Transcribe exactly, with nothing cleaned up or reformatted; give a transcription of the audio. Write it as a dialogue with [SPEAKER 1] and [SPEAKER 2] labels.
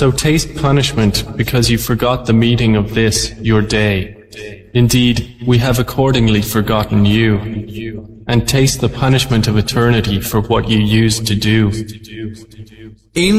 [SPEAKER 1] So taste punishment because you forgot the meeting of this, your day. Indeed, we have accordingly forgotten you. And taste the punishment of eternity for what you used to do.